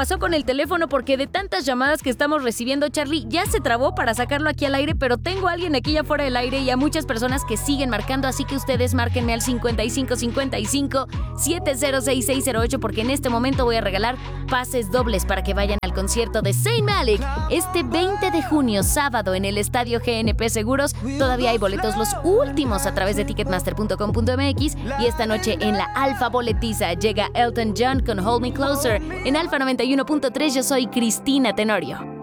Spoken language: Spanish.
pasó con el teléfono porque de tantas llamadas que estamos recibiendo, Charlie, ya se trabó para sacarlo aquí al aire, pero tengo a alguien aquí afuera del aire y a muchas personas que siguen marcando, así que ustedes márquenme al 5555-706608 porque en este momento voy a regalar pases dobles para que vayan al concierto de Zayn Malik este 20 de junio, sábado, en el Estadio GNP Seguros. Todavía hay boletos, los últimos, a través de ticketmaster.com.mx, y esta noche en la Alfa Boletiza llega Elton John con Hold Me Closer. En Alfa 91.3 yo soy Cristina Tenorio.